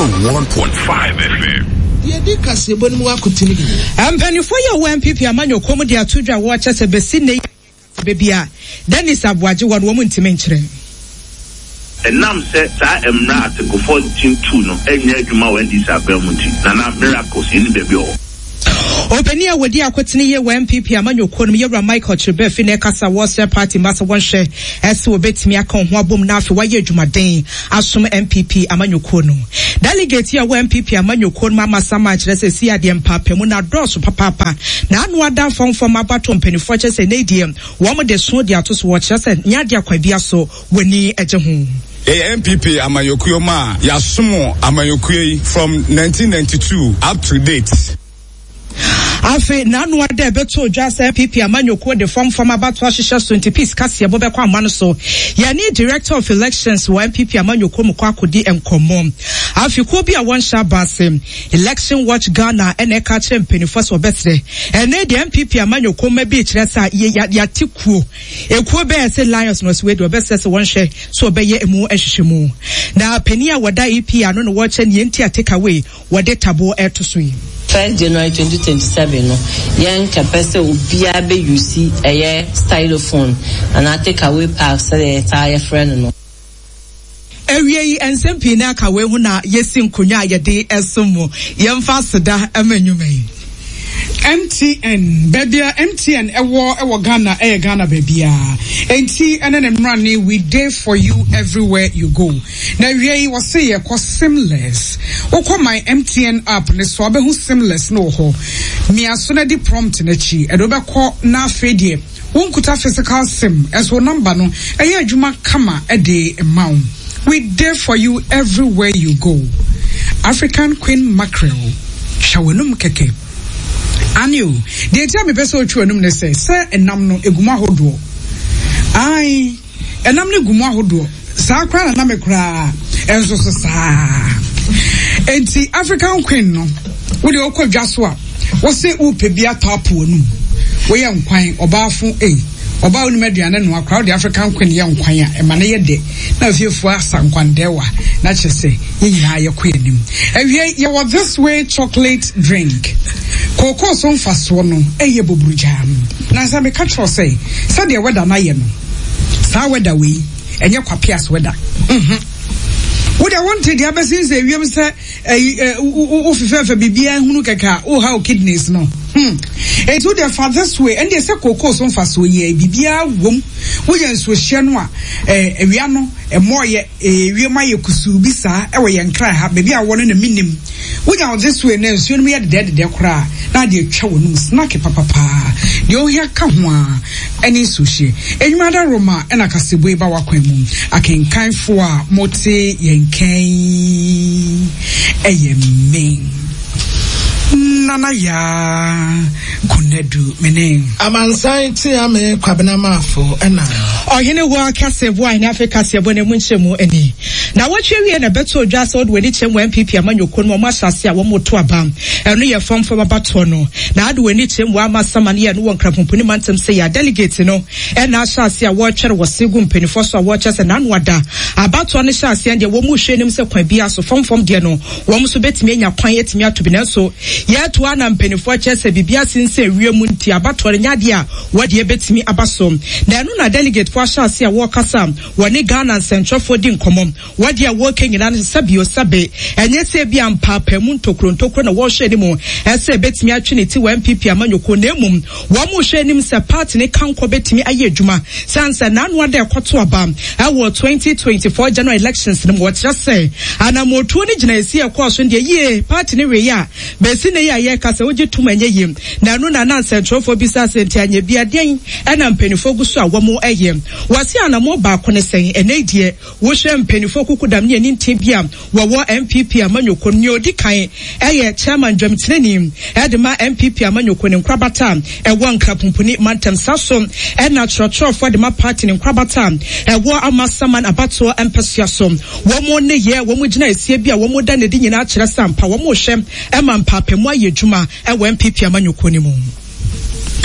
101.5 FM. Penifo ya MPP amanyo komu di atudwa wacha se besi ne bebia Dennis Abuaji wanu wamu ntime nchire enam se sa emra article 14.2 no enye adwuma wa ndi sa bemunti na miracles ni bebia o Openia wadi akwetini ye wa MPP amanyo komu ye Michael Chibefi ne kasa wose party masa wonhwe ese obetimi aka ho abom na afi waye adwumaden asom MPP amanyo komu delegate ya wa MPP amanyo komu mama sama kire se si ade mpapemu na doso papapa na anu ada fomfom abato mpenifo che se ne die wo mo de so de atoso wo kire se nya de akwabia so wani eje ho MPP amanyokuyo ma ya somo amanyokuyi from 1992 up to date. Afe nanu ade beto jasa MPP amanyoko de form abato ahihye 20 piece kase ebobe kwa amano so ya ni director of elections wa MPP amanyoko mukwa akodi enkomo afi ko bi a won sha basem election watch Ghana ene ka kire mpenifo so betre ene de MPP amanyoko ma bi kire sa ya tikuo ekuo be se Lions no so we do be se won hwe so be ye emu ahihye na pani a wada EP ano no wo che ne enti take away wode tabo etosui 1st January 2027 no yen kapese obia be use styrofoam and I take away parts the entire friend no Ewie ensempi na ka we hu na yesi nkonya yede esomo yemfa seda amanyume MTN babia MTN ewo Ghana Ghana babia enti ene mrani we dey for you everywhere you go na wie we say ye ko seamless okọ my MTN app ne so abehu seamless no ho mi aso na di prompt na chi edo be ko na afedie wonkuta physical sim eso number no eye adwuma kama ede maun we dey for you everywhere you go African Queen Mackerel shawenum keke Anio, the time me peso ochu enum ne say enam no eguma hodo. Ai, enam ne eguma hodo. Sa kra na me kra enso so sa. Enti African Queen no, wo de okwadwa so a, wo se upe bia tapo anu. Wo ye nkwan obaafo Oba uni mediane no akra the African Queen ye nkwan a ema na ye de na afiefo asankwandewa na chese ye nyina ye ko anim ehwe ye was this way chocolate drink koko so mfaso no eye boburujam na sa me catch say de weather na ye no sa weather we enye kwapias weather Would I want to the other since a wiem say ofifefe bibia hunu keka o ha kidneys no it would the farthest way and they say koko so mfaso ye bibia wom wo ye nso hye no a ewia no emoye ewiema ye kusubi sa e wo ye nkra ha bibia wo no na minim wo ya this way na nso no ye de kra na de atwa wo no snack papa de o hia ka ho a eni so hye enwuma da Roma e na kasebo e ba wakwan mu akenkan fo a mote ye nkan eyeme nana ya kunedu mene amansan ti ame kwabena mafo ena ohene wo kasebo in Africa sebo ne munchemu eni na watwe wie na beto odwa so de chemu MPP amanyoko no mo asase a wo moto abam eno ye fomfom abato no na ade wani chemu amasama ne ye no wonkrapompuni mantem se ya delegate no ena asase a wo twere wo segu mpenifo so a wo kyese na anwada abato ne hyase de wo mu hwenim se kwan bia so fomfom de no wo mo so betimi anya kwan yetimi atobi na so yeto ana mpenifo kyese bibia sinse wiemu nti abato ne nyade a wode betimi abasom na eno na delegate for asase a wo kasa woni Ghana Central for di nkomom wode a wo kenyina ne sabio sabe enye se bia mpapemu ntokro na wo hwe ni mu ese betimi atwe ne ti wa MPP amanyoko na emum wo mu hwe nim se party ne kanko betimi aye adwuma sansa na anu ade ekoto aba ewo 2024 general elections ne wo kira se anamoto ne gina esi ekoso de ye party ne we ya besi ne ya ye kasa oje tumanye yim na anu na Central for bisa senti anye bia den ena mpenifo guso a wo mu eye wasi anamo ba ko ne sen enedie wo hwe mpenifo kukudam ne nti bia wo MPP amanyoko ne odi kan eye chairman Dwamtenani edema MPP amanyoko ne nkrabata ewo nkrapompuni mantem saso ena trotro for the party ne nkrabata ewo amasaman abato empesiaso wo mo ne ye wo mo gina esie bia wo mo da ne di nyina akere sampa wo mo hwe ema mpapemu ayedwuma ewo MPP amanyoko ne mu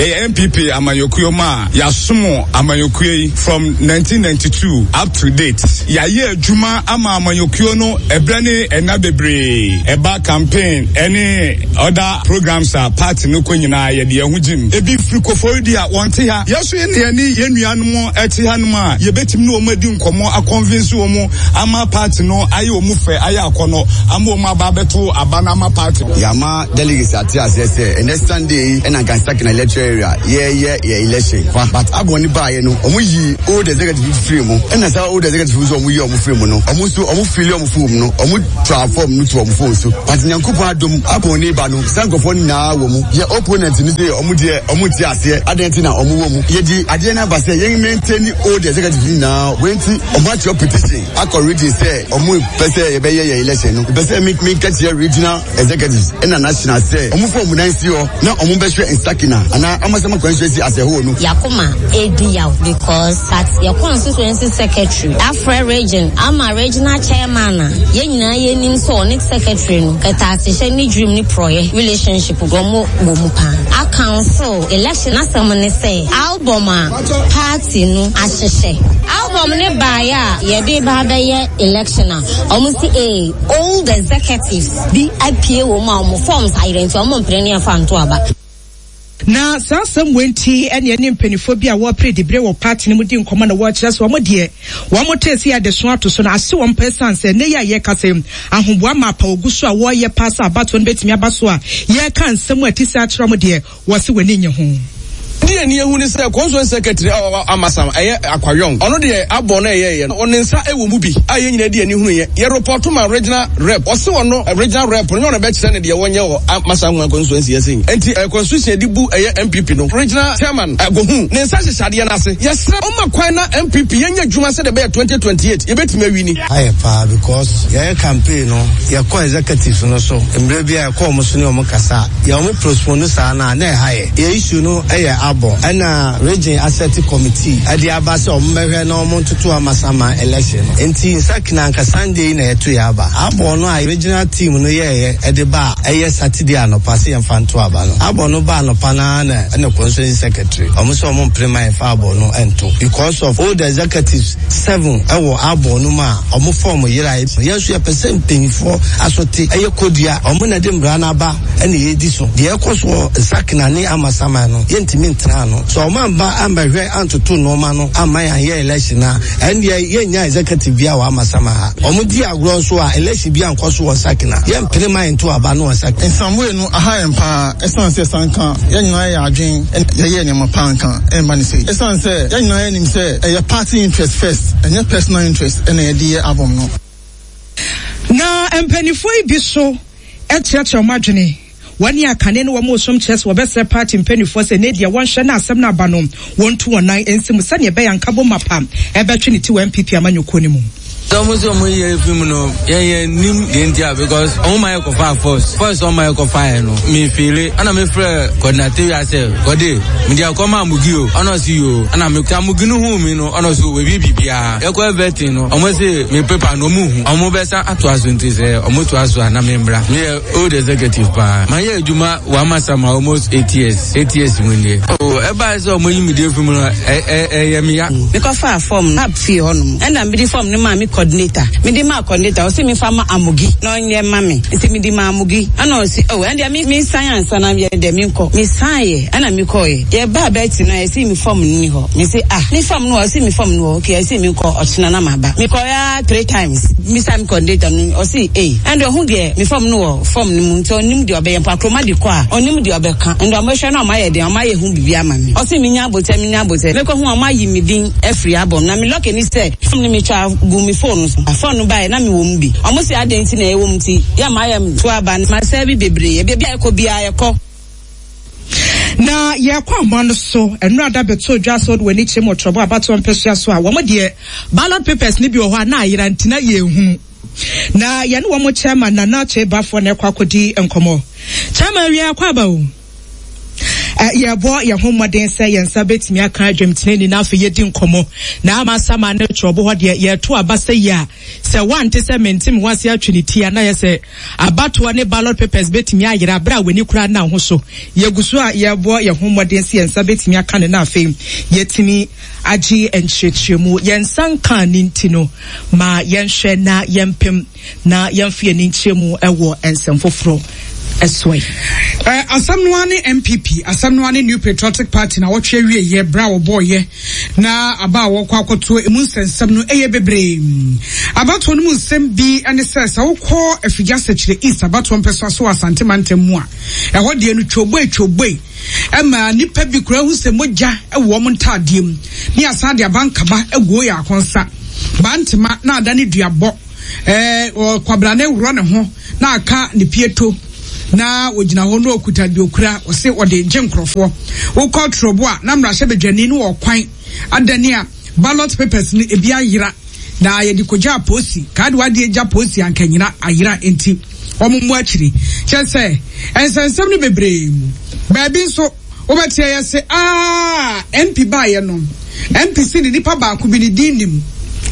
MPP Amayokuyo ma yasumo Amayokuyo from 1992 up to date. Yaye Juma ama Amayokuyo no ebrane enabebre eba campaign any other programs are party no kwenyina ye de ehujim ebi frikofori a wonte ha yeso ye ne yenuanu mo eti hanuma ye betim no omadi nkomo a convince omo ama party no aye omu fe aye akono ama omu ababeto abana ama party yama delegates ati asese next Sunday and I can start in a lecture area yeah election but aboni baye no omu yi old executive free mo and as old executive so omu yi omu free mo no omu so omu feel omu phone no omu transform no to omu phone so but nyankopon adom aboni ba no sankofo na wo mu ye opponent ni say omu ti ase adenti na omu wo mu ye di ade na ba say yen maintain old executive na wenti omu ati petition akoridi say omu pese ye be ye election no pese me catch regional executives and national say omu form na nsi o na omu be hwe instakina ana amasema constituency as a whole no yakoma ediya because at your constituency secretary afra region ama regional chairman ye nyina ye nim so next secretary no eta se ni dream ni proye relationship gomo bomu pa a council election asem ne say album party no ahyehe album ne baya ye de ba be ye election almost old executives the IPA wo ma forms identity omo mpene afa nto aba na sasam wenti ene ne mpanifo bi a wo predibre wo party ne mudi nkoma na wo kire so wo de wo tesi adeso ato so na ase wo person se ne ya ye kasem ahomboa mapa oguso a wo ye pass abato no betimi abaso a ye kan nsem atisi a kire mo de wo se wani nye ho die ni ehu ni say constituency secretary amasam eye akwayong ono de abo na eye no onensa ewo mu bi aye nyina die ni hunu ye report ma regional rep o se wono regional rep no na be kire ne de wonye wo amasam constituency yesin enti constituency di bu eye MPP no regional chairman agohu ne nsa hyehyade na ase yesra o makwan na MPP yenya dwuma se de be 2028 ye betime wini aye pa because ye campaign no ye ko executive no so emre bia ye ko mo so ne o mo kasa ye o mo postpone sa na na haye ye issue no eye ana region asset committee adi abase omehwe na omontutu amasama election enti sakina nka Sunday na eto ya aba abo no a regional team no ye ede ba eye Saturday anopa se yemfanto aba no abo no ba anopa na constituency secretary omuso omon prima fa abo no ento because of all the executives 7 ewo abo no ma omo form yira yesu ye percent penfo asote eye kodia omo na de mbra na ba ene ye di so de ekoso sakina ni amasama no yentimi no so mamba ambahwe antoto no ma no amaya ye election na and ye nya executive bia wa amasama ha omudi agro so a election bia nkoso wo sakina ye mpelema into aba no sakina ensamwe no aha empa esanse sanka ye nyina ye adwen ye ne mapanka emba ni say esanse ye nyina ye nim say ye party interest first and your personal interest and ye die abom no na empanifo bi so etiacha madwene wani akane no wo som chess wo best party mpanifo se ne dia won hwe na asem na aba no won to wonan ensim se ne be yankabo mapa e be twe ne ti MPP amanyoko ni mu Omo ye film no ye nim dentia because on my eco first on my eco fire no me feel it and me frɛ coordinator yourself gode me dia come amugi o ono si o ana me ka amugi no hu me no ono so we bibia e ko everything no omo say me paper no mu hu omo be sa ato asunti say omo to aso na me mbra me old executive pa my adwuma wa masama almost 8 years when ye oh e ba say omo yi me dey film no ye me ya me ko fa form na fi honum and am be form no ma me coordinator me di ma coordinator o se me fa ma amugi no nye ma me se me di ma amugi ana o se oh and me science na me de me ko me science ana me ko ye ba ti na e se me form ni ho me se me form no o se me form no okay e se me ko o tena na ma ba me ko ya 3 times me sa me coordinator no o se and who de me form no form ni mu nti onim de obe pa kroma de ko a onim de obe ka and o mo hwe na o ma ye de o ma ye hu bibia ma me o se me nya abote me ko hu o ma yi me din afri abom na me lock ni say form ni me twa gu me phone phone by na me wo mbi omosi adenti na e wo mti ya ma ya to aba ma se bi bebre e bia ko bia ye ko na ye kwa mano so enu ada beto dwa so de wani chemo trobo abato mpehia so a wo mo de ballot papers ni bi wo ha na ayira ntina ye hu na ye ne wo mo chairman na na che bafo na kwakodi enkomo chairman wi akwa ba o Yɛbɔ yɛ ho mmɔden sɛ yɛn nsa betumi aka adwamtene ni na afei yɛdi nkɔmmɔ na ama sama ne twɔbo hɔ deɛ yɛto aba sɛ yi a sɛ wante sɛ mentim ho ase atwe ne ti a na yɛ sɛ abatoɔ ne ballot papers betumi ayera abere a w'ani kura na ho so yɛgu so a yɛbɔ yɛ ho mmɔden sɛ yɛn nsa betumi aka ne na afei yɛtumi agye nkyerɛkyerɛmu yɛn nsa nka ne nti no ma yɛnhwɛ na yɛmpem na yɛmfe ne nkyerɛmu ɛwɔ nsɛm foforɔ Esway. Asamnoane MPP, Asamnoane New Patriotic Party na watwe wie ye bra wo boy ye na aba wo kwa akoto emu nsensem no eye bebre. Abato no mu nsem bi ane se wo kɔ afigya sechire East abato mpeso aso asante mantem a. Ɛhɔ de no twoboi. Ema nipa bi kura hu se mogya ɛwɔ mo ntadiem. Ni asade abankaba ɛgo ya akonsa. Bantema na adane duabɔ. Kwabra na ewuro ne ho na aka ne pieto. Na wojina ho no okuta bi okura o se ode nje nkrofo wo call trobo a na mra hye bedwani no okwan adani a ballot papers ni ebi ayira na ye di koja posi card wade eja posi ankanyina ayira enti omummu akiri che se ensensem no bebre ba bi nso obetie ye se MP ba ye no MP si ni nipa ba ko bi ni dinim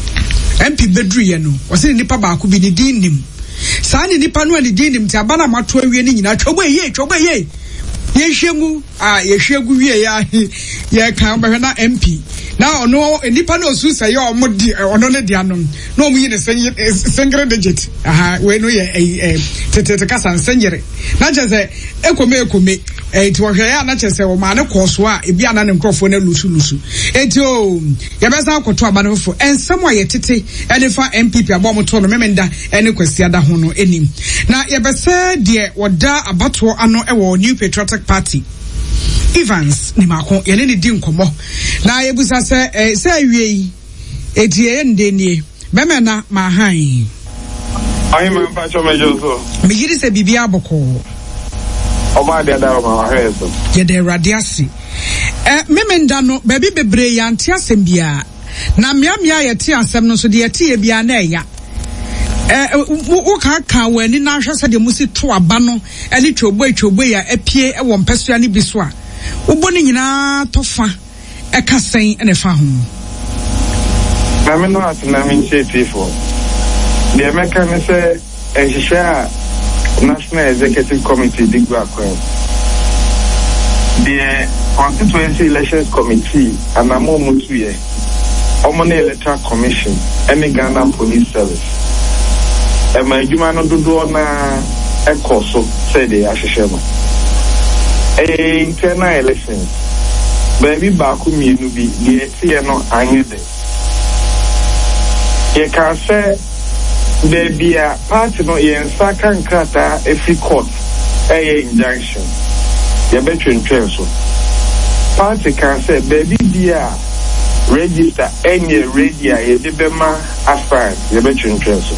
MP bedru ye no o se ni nipa ba ko bi ni dinim Sani nipa no ani dinim ti abana mato awie ni nyina twobɔ ye yehwegu yehwegu wie ya ye kan behwe na MP na ono nipa no osu sɛ ye omodi ono ne dia no na omu yi ne single digit we no ye tete kasa nsanyere na kyese ekome ti wo hwe ya na kyese wo ma ne kɔso a ebi ana ne nkrɔfo na lusu enti o ye besa akoto aba no fo ensɛm a ye tete ene fa MPP abɔ mo to no memenda ene kwasi ada ho no enim na ye besa de woda abato ano ewo New Patriotic Party Evans ni mako yene ni di nkomo na yebusa se awie etie ndenie beme na mahan ayi ma pa cho mejo so me yiri se bibia boko oba de da ma heso ye de radiasi memenda no baby bebre ya ntia asem bia na miamia ye tie asem no so de ye tie bia na eya wo ka wani na hwɛ sɛ de musi to aba no ɛne twoboi ya apie ɛwɔ mpɛsoa ne bi so a wobɔ ne nyinaa tɔfa ɛka sɛn ɛne fa ho na me no atena me nkyɛtifo deɛ mɛka ne sɛ ɛhyehyɛ a National Executive Committee di gu akwan deɛ Constituency Elections Committee anamo mutu yɛ ɔmo ne Electoral Commission ɛne Ghana Police Service Ema juma no dodo na ekoso said the asheshema. Internal elections. Baby baku mienu bi the tie no anyede. Ye can say baby a party no ye nsaka nkrata every court injunction. Ye between so. Party can say baby dia register any radio ye de bema aspirant ye between so.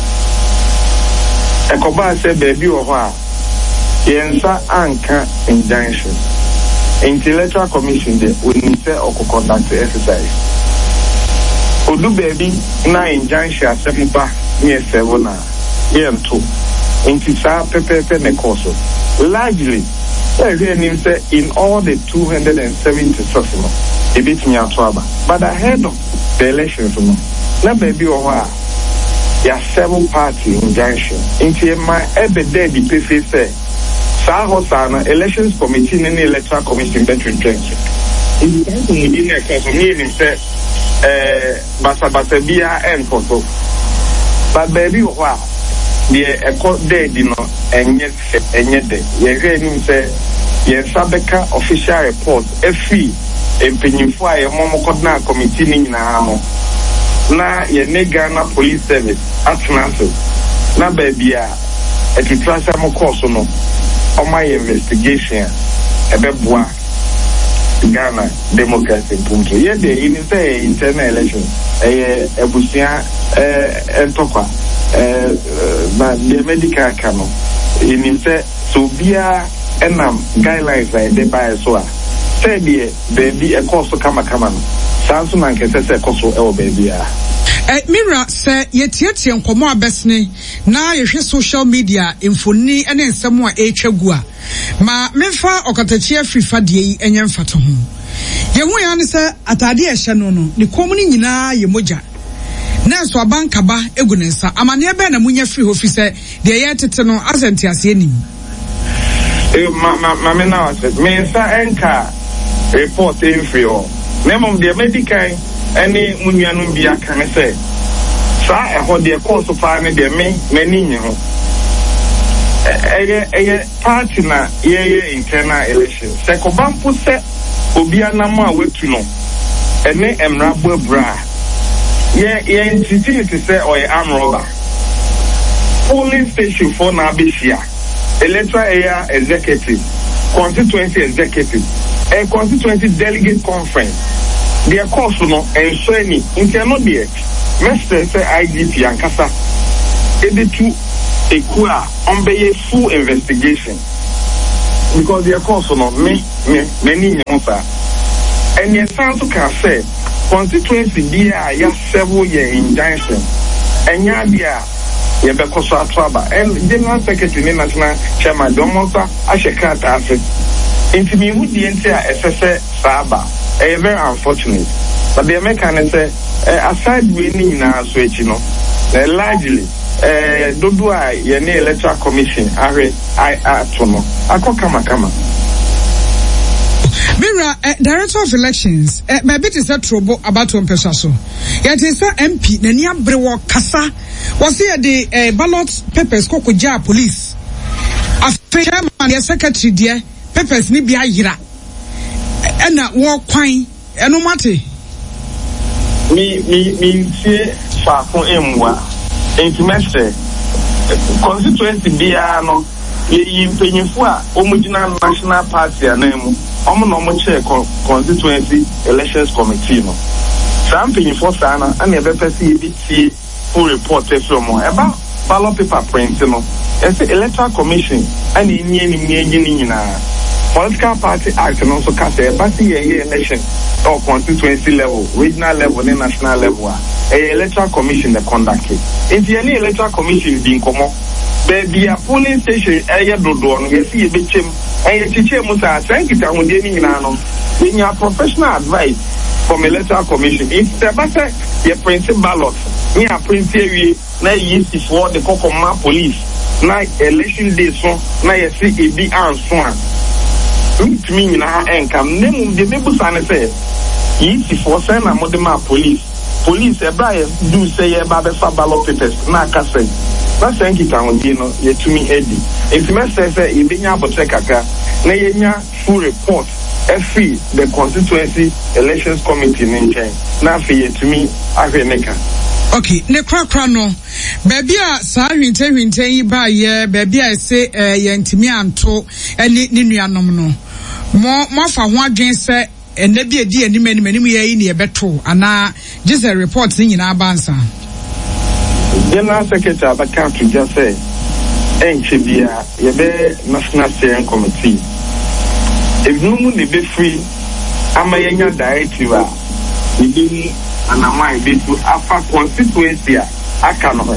Ekoba se baby wo ho a yensa anka injunction Electoral Commission de oni se conduct exercise odu baby na injunction asemuba near 7 na yento enti sa pepepe ne koso largely in all the 270 sofino a bit me atwaba but ahead of the elections no na baby wo ho a ya 7 party injunction into my every day the PF say sa hosana elections committee and Electoral Commission between trench in the economy say basa bia and photo but baby wa the eco day no enye de ye hwe say ye sabeka official report every empenyimfo a ye momokodna committee ni nyina no na ye Ghana Police Service atnaso na baby a etutrasa mo course no on my investigation ebeboa Ghana democracy punto ye de in say internal election ebusia entokwa na the medical cano in say so bia enam guidelines like the by so a say the baby e course kama no sanso na nkese se koso e o baby a Mira say yetiatia nkomo abesne na yehwe social media infoni ene nsemo a etwagua ma memfa okatachi afrifa de yi enye mfato ho yehu ya ne se atade ehye no ne komuni nyina ye moja na so abankaba egu ne nsa amane ebe na munya free ho fi se de ye tete no asenti ase enim ma me na wase me sa enka report in free o nemom de medical any munyanu bia kan say sa eho de course fa ne de me mani nyi ho party na ye internal election se ko bampo se obi anam a wetu no ene emra bobra ye entity to say or arm robber polling station for na besia electoral area executive constituency executive and constituency delegate conference. Their course no and so any intermediate Mr. IGP and Kasa editu ekua on be full investigation because their course no many nyonsa and your sound to can say constituency dia ya several year injunction and ya dia ye be koso atraba and general secretary ni national chairman domosa ashekata afi intimi hudi ente a esese saba very unfortunate. But the American say aside winning na so echi no largely dodua ye ne electoral commission are to no akokama kama Mira, Director of Elections, my bit is that trouble about to person so. Yet is MP, Nania Brewo Kasa, was here the ballot papers, Kokuja police. A chairman, the secretary, dear, papers, Nibia Yira. And that walk quine, and no matter. Me, say, far from Emwa, intimacy, constituency Biano, ye Penifua, Omugina National Party, and name. Omo chair constituency elections committee no some penifo sana and never see BT full report from about ballot paper print no as the electoral commission and any political party act and also cast a party election or constituency level, regional level, and national level. A electoral commission that conducted. If any electoral commission being common, baby a polling station area do you see a bit him and you teach him thank you down with any nano. In your professional advice from electoral commission, it's the better your printed ballot. Me a print area na use for the Kokoma police. Na election day so na you see a big answer. It mean na enkam name the people say use for send a modema police. Police Brian do say about the ballot papers na kase. Na thank you town you know ye to me Eddie. If you must say you be able to check aka na yenya full report every the constituency elections committee in China. Na fe to me Aveneka. Okay, ne kra no. Baby a sa hwinte yi ba ye baby a say ye ntimi anto eni ne nuanom no. Mo fa ho adwen se ene bi edi anim ye yi ne ye beto ana just a report ni nyina abansa. General Secretary Abaka to just say enchibia ye be National Steering Committee. If no mun be free ama yenya directive a ibi anama ibi to afa constituency aka no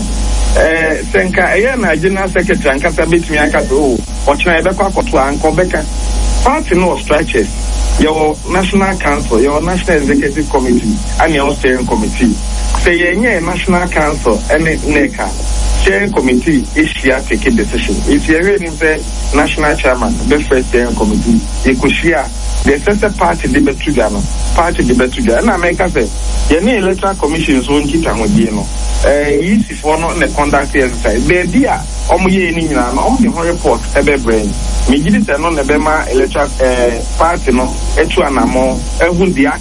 senka na General Secretary ankasa betimi aka to o chena ebe kwa koto anko beka party no structures your National Council, your National Executive Committee, and your Steering Committee. Say your National Council and NECA Steering Committee is here taking decision. If you're reading the National Chairman, the first Steering Committee, you could share the second party debate together. And America say, your electoral commissions won't keep on with you. Easy for not the conduct exercise. The idea, ye ni na the report ebe brain. Me gidi se no na be ma electoral party no etu anamo ehun dia